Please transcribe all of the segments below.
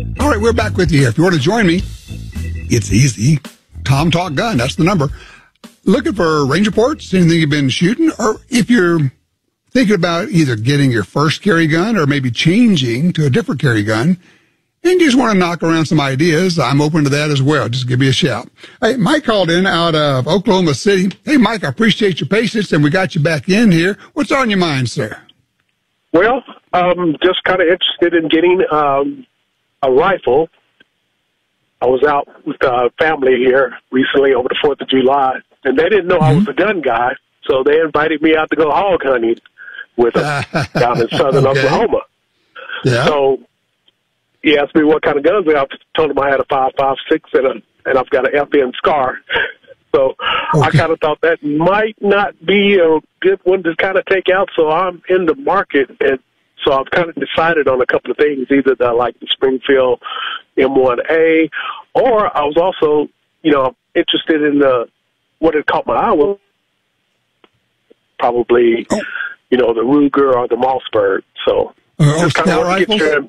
All right, we're back with you here. If you want to join me, it's easy. Tom Talk Gun, that's the number. Looking for range reports, anything you've been shooting, or if you're thinking about either getting your first carry gun or maybe changing to a different carry gun, and you just want to knock around some ideas, I'm open to that as well. Just give me a shout. Hey, Mike called in out of Oklahoma City. Hey, Mike, I appreciate your patience, and we got you back in here. What's on your mind, sir? Well, just kind of interested in getting a rifle. I was out with family here recently over the 4th of July, and they didn't know I was a gun guy, so they invited me out to go hog hunting with them down in southern Oklahoma. Yeah. So he asked me what kind of guns I have. I told him I had a 5.56 and I've got an FN Scar. So I kind of thought that might not be a good one to kind of take out, so I'm in the market, and so I've kind of decided on a couple of things, either that I like the Springfield M1A, or I was also, interested in what had caught my eye was probably, the Ruger or the Mossberg. So just kind of want to get your...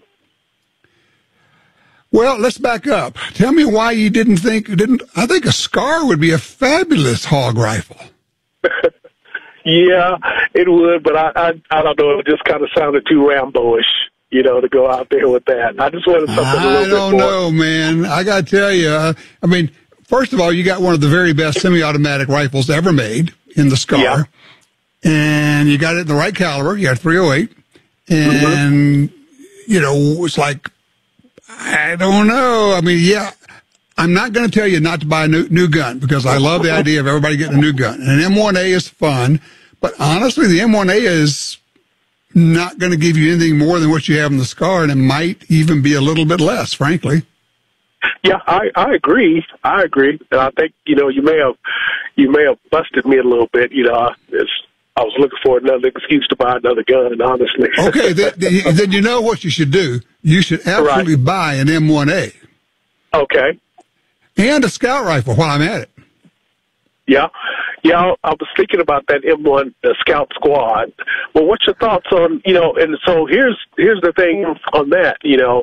Well, let's back up. Tell me why you didn't think, I think a Scar would be a fabulous hog rifle. Yeah, it would, but I don't know. It just kind of sounded too Rambo-ish, to go out there with that. I just wanted something a little bit more. I don't know, man. I got to tell you, first of all, you got one of the very best semi-automatic rifles ever made in the Scar. Yeah. And you got it in the right caliber. You got 308. And, it's like, I don't know. I'm not going to tell you not to buy a new gun because I love the idea of everybody getting a new gun. And an M1A is fun, but honestly, the M1A is not going to give you anything more than what you have in the Scar, and it might even be a little bit less, frankly. Yeah, I agree. And I think, you may have busted me a little bit. I was looking for another excuse to buy another gun, honestly. Okay, then you know what you should do. You should absolutely buy an M1A. Okay. And a scout rifle while I'm at it. Yeah, I was thinking about that M1 Scout Squad. Well, what's your thoughts on, and so here's the thing on that,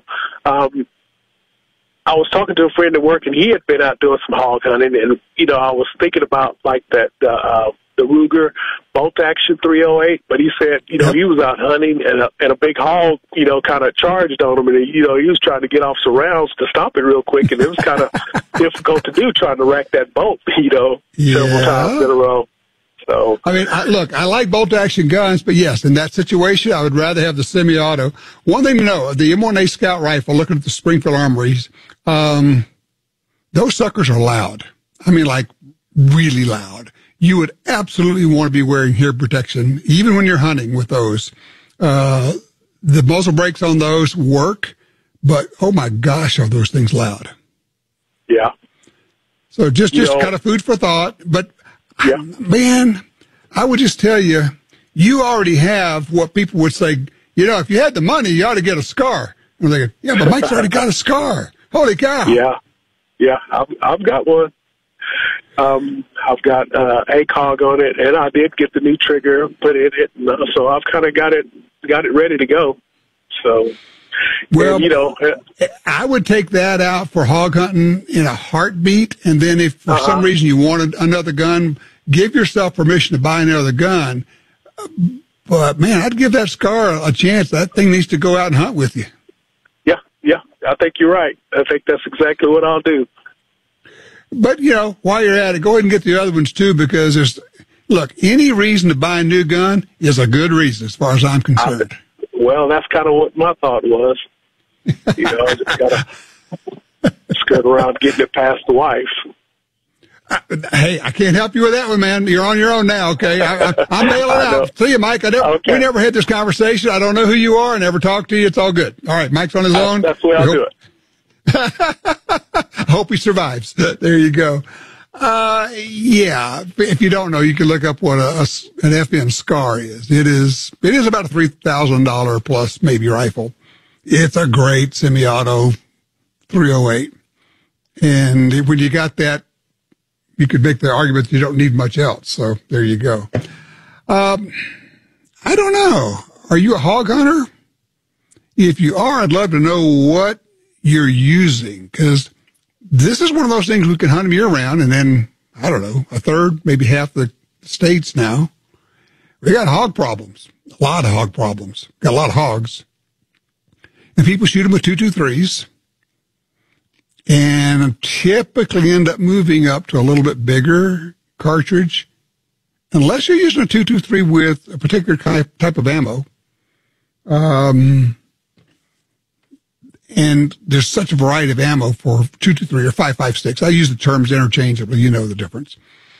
I was talking to a friend at work, and he had been out doing some hog hunting, and, I was thinking about, like, the Ruger bolt-action 308, but he said, he was out hunting, and a big hog, kind of charged on him, and, he was trying to get off some rounds to stop it real quick, and it was kind of difficult to do, trying to rack that bolt, several times in a row. So I like bolt-action guns, but yes, in that situation, I would rather have the semi-auto. One thing to know, the M1A Scout rifle, looking at the Springfield Armories, those suckers are loud. Really loud. You would absolutely want to be wearing hearing protection, even when you're hunting with those. The muzzle brakes on those work, but oh my gosh, are those things loud. Yeah. So just kind of food for thought. But, man, I would just tell you, you already have what people would say, if you had the money, you ought to get a Scar. And they go, yeah, but Mike's already got a Scar. Holy cow. Yeah, I've got one. I've got ACOG on it, and I did get the new trigger put in it, so I've kind of got it ready to go. So, well, and, I would take that out for hog hunting in a heartbeat, and then if for some reason you wanted another gun, give yourself permission to buy another gun. But man, I'd give that Scar a chance. That thing needs to go out and hunt with you. Yeah, I think you're right. I think that's exactly what I'll do. But, while you're at it, go ahead and get the other ones, too, because any reason to buy a new gun is a good reason as far as I'm concerned. Well, that's kind of what my thought was. I just got to skirt around getting it past the wife. Hey, I can't help you with that one, man. You're on your own now, okay? I'm bailing out. See you, Mike. We never had this conversation. I don't know who you are. I never talked to you. It's all good. All right, Mike's on his own. That's the way I'll do it. I hope he survives. There you go. If you don't know, you can look up what an FN Scar is. It is about a $3,000 plus maybe rifle. It's a great semi-auto 308. And when you got that, you could make the argument that you don't need much else. So there you go. I don't know. Are you a hog hunter? If you are, I'd love to know what you're using, because this is one of those things we can hunt them year round, and then, I don't know, a third, maybe half the states now, we got hog problems, a lot of hog problems, got a lot of hogs, and people shoot them with 223s, and typically end up moving up to a little bit bigger cartridge, unless you're using a 223 with a particular type of ammo. And there's such a variety of ammo for 223 or 5.56. I use the terms interchangeably. You know the difference.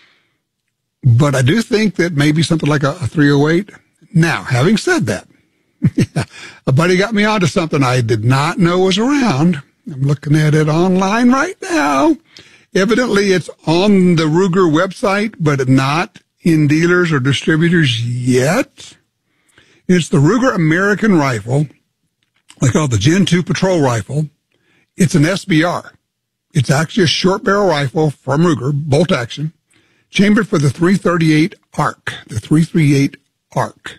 But I do think that maybe something like a 308. Now, having said that, a buddy got me onto something I did not know was around. I'm looking at it online right now. Evidently, it's on the Ruger website, but not in dealers or distributors yet. It's the Ruger American Rifle. They call it the Gen 2 Patrol Rifle. It's an SBR. It's actually a short barrel rifle from Ruger, bolt action, chambered for the 338 ARC, the 338 ARC.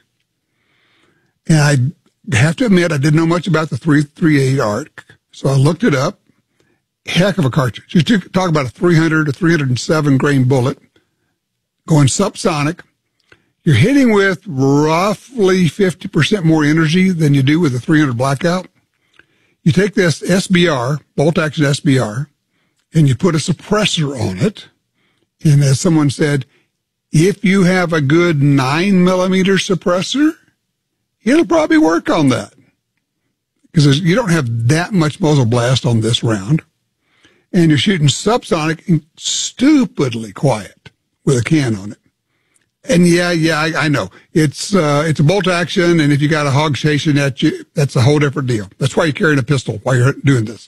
And I have to admit, I didn't know much about the 338 ARC, so I looked it up. Heck of a cartridge. You talk about a 300 to 307 grain bullet going subsonic. You're hitting with roughly 50% more energy than you do with a 300 Blackout. You take this SBR, bolt action SBR, and you put a suppressor on it. And as someone said, if you have a good 9mm suppressor, it'll probably work on that. Because you don't have that much muzzle blast on this round. And you're shooting subsonic and stupidly quiet with a can on it. And I know. It's a bolt action, and if you got a hog chasing at you, that's a whole different deal. That's why you're carrying a pistol while you're doing this.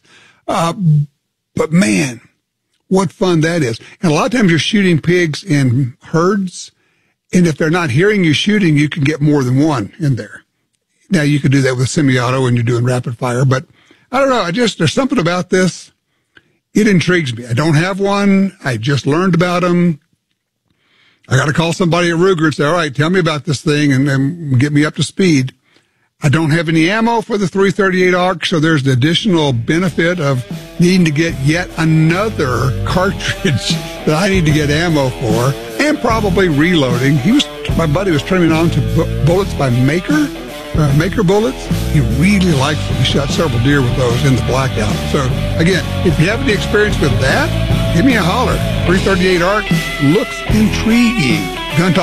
But man, what fun that is. And a lot of times you're shooting pigs in herds, and if they're not hearing you shooting, you can get more than one in there. Now, you could do that with semi-auto when you're doing rapid fire, but I don't know. There's something about this. It intrigues me. I don't have one. I just learned about them. I got to call somebody at Ruger and say, all right, tell me about this thing and then get me up to speed. I don't have any ammo for the 338 ARC, so there's the additional benefit of needing to get yet another cartridge that I need to get ammo for, and probably reloading. My buddy was turning me on to bullets by Maker bullets. He really likes them. He shot several deer with those in the Blackout. So again, if you have any experience with that, give me a holler. 338 ARC looks intriguing. Gun Talk